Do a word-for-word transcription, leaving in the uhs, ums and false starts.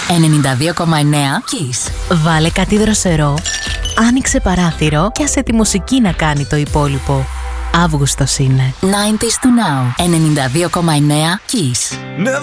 ενενήντα δύο κόμμα εννέα Kiss. Βάλε κάτι δροσερό, άνοιξε παράθυρο και άσε τη μουσική να κάνει το υπόλοιπο. Αύγουστος είναι. ενενήντα to now. ενενήντα δύο κόμμα εννέα Kiss.